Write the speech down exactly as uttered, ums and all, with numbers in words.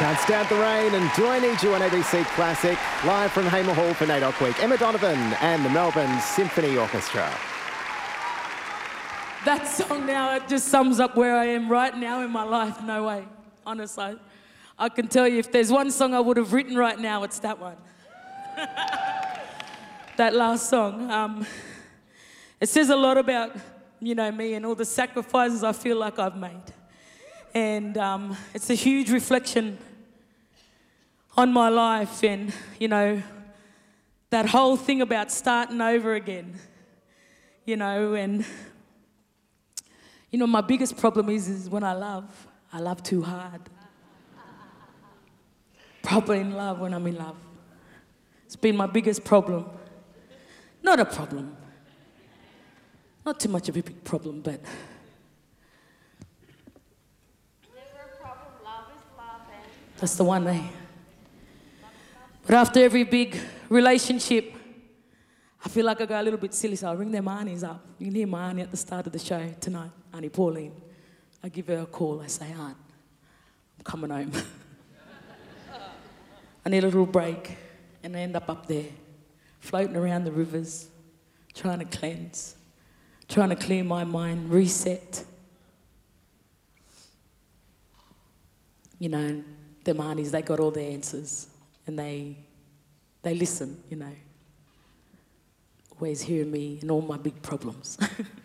Can't Stand the Rain and Do I Need You on A B C Classic, live from Hamer Hall for NAIDOC Week. Emma Donovan and the Melbourne Symphony Orchestra. That song now, it just sums up where I am right now in my life. No way, honestly. I can tell you if there's one song I would have written right now, it's that one. That last song. Um, it says a lot about, you know, me and all the sacrifices I feel like I've made. And um, it's a huge reflection on my life and, you know, that whole thing about starting over again, you know, and, you know, my biggest problem is, is when I love, I love too hard. Proper in love when I'm in love. It's been my biggest problem. Not a problem. Not too much of a big problem, but... That's the one, eh? But after every big relationship, I feel like I go a little bit silly, so I ring their aunties up. You can hear my auntie at the start of the show tonight, Auntie Pauline. I give her a call. I say, Aunt, I'm coming home. I need a little break. And I end up up there, floating around the rivers, trying to cleanse, trying to clear my mind, reset. You know, them aunties, they got all the answers and they, they listen, you know. Always hearing me and all my big problems.